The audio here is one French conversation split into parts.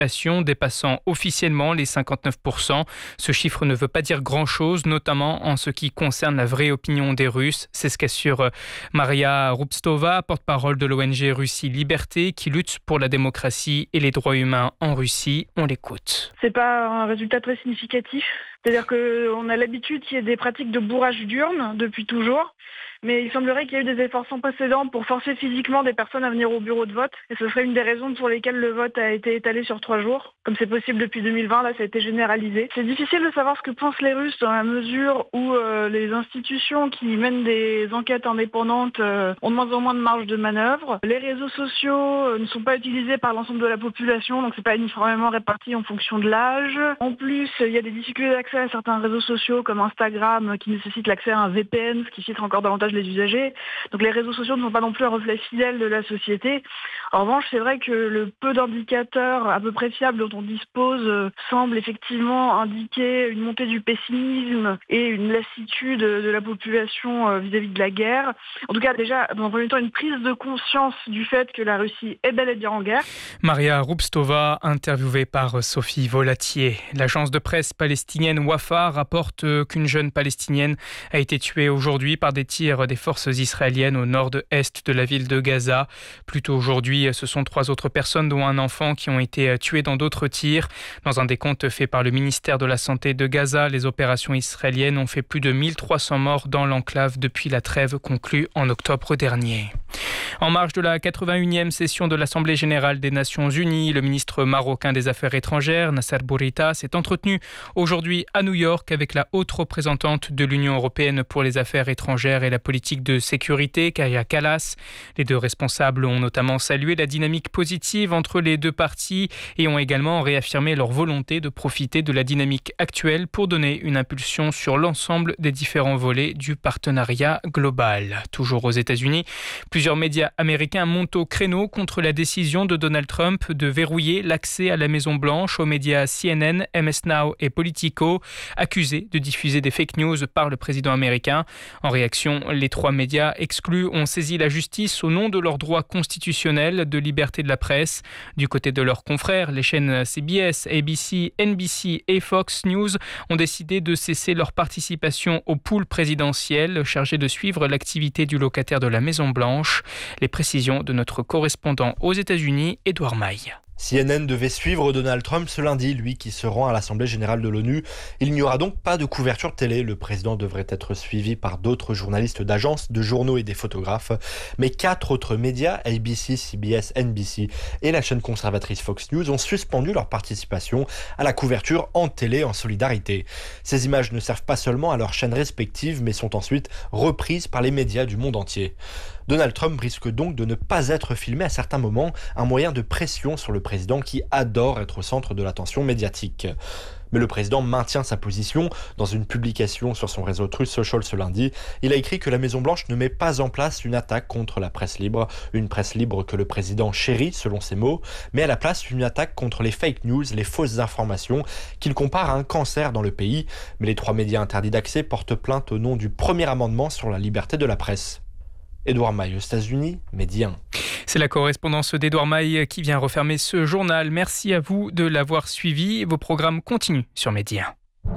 participation, dépassant officiellement les 59%. Ce chiffre ne veut pas dire grand-chose, notamment en ce qui concerne la vraie opinion des Russes. C'est ce qu'assure Maria Rubtsova, porte-parole de l'ONG Russie Liberté, qui lutte pour la démocratie et les droits humains en Russie. On l'écoute. C'est pas un résultat très significatif. C'est-à-dire qu'on a l'habitude qu'il y ait des pratiques de bourrage d'urnes depuis toujours. Mais il semblerait qu'il y ait eu des efforts sans précédent pour forcer physiquement des personnes à venir au bureau de vote. Et ce serait une des raisons pour lesquelles le vote a été étalé sur 3 jours. Comme c'est possible depuis 2020, là ça a été généralisé. C'est difficile de savoir ce que pensent les Russes dans la mesure où les institutions qui mènent des enquêtes indépendantes ont de moins en moins de marge de manœuvre. Les réseaux sociaux ne sont pas utilisés par l'ensemble de la population, donc c'est pas uniformément réparti en fonction de l'âge. En plus, il y a des difficultés d'accès à certains réseaux sociaux comme Instagram qui nécessitent l'accès à un VPN, ce qui filtre encore davantage les usagers. Donc les réseaux sociaux ne sont pas non plus un reflet fidèle de la société. En revanche, c'est vrai que le peu d'indicateurs à peu près fiables dont on dispose semble effectivement indiquer une montée du pessimisme et une lassitude de la population vis-à-vis de la guerre. En tout cas, déjà, dans un premier temps, une prise de conscience du fait que la Russie est bel et bien en guerre. Maria Rubtsova, interviewée par Sophie Volatier. L'agence de presse palestinienne Wafa rapporte qu'une jeune palestinienne a été tuée aujourd'hui par des tirs des forces israéliennes au nord-est de la ville de Gaza. Plus tôt aujourd'hui, ce sont 3 autres personnes, dont un enfant, qui ont été tuées dans d'autres tirs. Dans un décompte fait par le ministère de la Santé de Gaza, les opérations israéliennes ont fait plus de 1300 morts dans l'enclave depuis la trêve conclue en octobre dernier. En marge de la 81e session de l'Assemblée générale des Nations unies, le ministre marocain des Affaires étrangères, Nasser Bourita, s'est entretenu aujourd'hui à New York avec la haute représentante de l'Union européenne pour les affaires étrangères et la politique de sécurité, Kaja Kallas. Les 2 responsables ont notamment salué la dynamique positive entre les 2 parties et ont également réaffirmé leur volonté de profiter de la dynamique actuelle pour donner une impulsion sur l'ensemble des différents volets du partenariat global. Toujours aux États-Unis, plusieurs médias américains montent au créneau contre la décision de Donald Trump de verrouiller l'accès à la Maison-Blanche aux médias CNN, MS Now et Politico, accusés de diffuser des fake news par le président américain. En réaction, les 3 médias exclus ont saisi la justice au nom de leurs droits constitutionnels de liberté de la presse. Du côté de leurs confrères, les chaînes CBS, ABC, NBC et Fox News ont décidé de cesser leur participation au pool présidentiel chargé de suivre l'activité du locataire de la Maison-Blanche. Les précisions de notre correspondant aux États-Unis, Édouard Maille. CNN devait suivre Donald Trump ce lundi, lui qui se rend à l'Assemblée générale de l'ONU. Il n'y aura donc pas de couverture télé. Le président devrait être suivi par d'autres journalistes d'agences, de journaux et des photographes. Mais 4 autres médias, ABC, CBS, NBC et la chaîne conservatrice Fox News, ont suspendu leur participation à la couverture en télé en solidarité. Ces images ne servent pas seulement à leurs chaînes respectives, mais sont ensuite reprises par les médias du monde entier. Donald Trump risque donc de ne pas être filmé à certains moments, un moyen de pression sur le président qui adore être au centre de l'attention médiatique. Mais le président maintient sa position. Dans une publication sur son réseau Truth Social ce lundi, il a écrit que la Maison-Blanche ne met pas en place une attaque contre la presse libre, une presse libre que le président chérit selon ses mots, mais à la place une attaque contre les fake news, les fausses informations, qu'il compare à un cancer dans le pays. Mais les 3 médias interdits d'accès portent plainte au nom du premier amendement sur la liberté de la presse. Édouard Maille, aux États-Unis, Midi 1. C'est la correspondance d'Édouard Maille qui vient refermer ce journal. Merci à vous de l'avoir suivi. Vos programmes continuent sur Midi 1.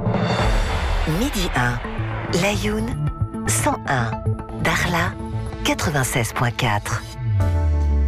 Midi 1, Layoun 101, Darla 96.4.